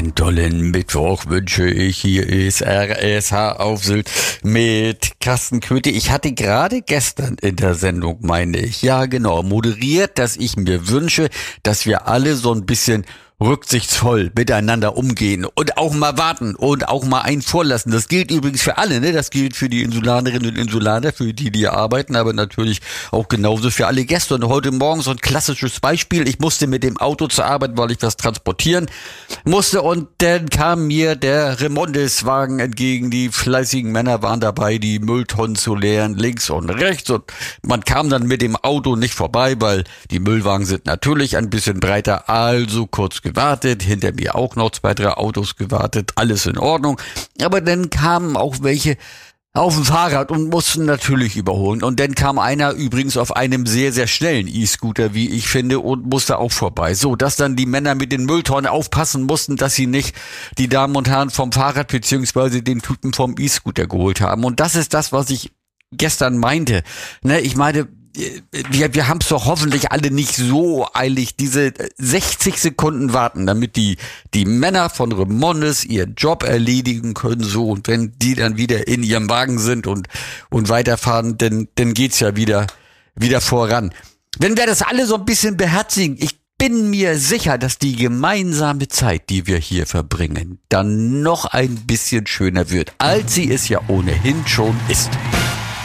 Einen tollen Mittwoch wünsche ich. Hier ist RSH auf Sylt mit Carsten Köthe. Ich hatte gerade gestern in der Sendung, meine ich, ja genau, moderiert, dass ich mir wünsche, dass wir alle so ein bisschen rücksichtsvoll miteinander umgehen und auch mal warten und auch mal einen vorlassen. Das gilt übrigens für alle, ne? Das gilt für die Insulanerinnen und Insulaner, für die, die arbeiten, aber natürlich auch genauso für alle Gäste. Und heute Morgen so ein klassisches Beispiel. Ich musste mit dem Auto zur Arbeit, weil ich was transportieren musste, und dann kam mir der Remondeswagen entgegen. Die fleißigen Männer waren dabei, die Mülltonnen zu leeren, links und rechts, und man kam dann mit dem Auto nicht vorbei, weil die Müllwagen sind natürlich ein bisschen breiter, also kurz gewartet, hinter mir auch noch 2, 3 Autos gewartet, alles in Ordnung. Aber dann kamen auch welche auf dem Fahrrad und mussten natürlich überholen. Und dann kam einer übrigens auf einem sehr, sehr schnellen E-Scooter, wie ich finde, und musste auch vorbei. So, dass dann die Männer mit den Mülltonnen aufpassen mussten, dass sie nicht die Damen und Herren vom Fahrrad beziehungsweise den Typen vom E-Scooter geholt haben. Und das ist das, was ich gestern meinte. Ne, ich meine, wir haben es doch hoffentlich alle nicht so eilig, diese 60 Sekunden warten, damit die Männer von Remondes ihren Job erledigen können, so, und wenn die dann wieder in ihrem Wagen sind und weiterfahren, dann geht's ja wieder voran. Wenn wir das alle so ein bisschen beherzigen, ich bin mir sicher, dass die gemeinsame Zeit, die wir hier verbringen, dann noch ein bisschen schöner wird, als sie es ja ohnehin schon ist.